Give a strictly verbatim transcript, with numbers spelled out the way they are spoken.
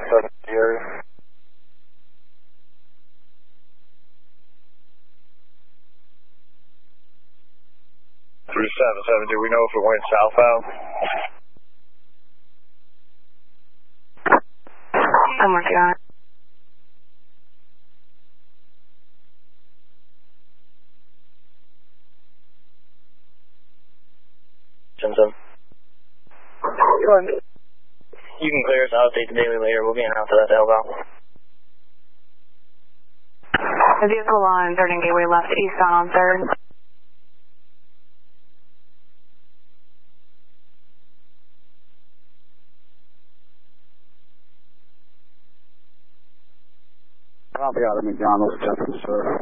seven area. three seven seven, do we know if it went southbound? I'm working on it. Simpson. Go ahead. You can clear us. I'll update the daily later. We'll be in out to that Elbow. The vehicle on third and Gateway left eastbound on third. Copy out of McDonald's, Jefferson, sir.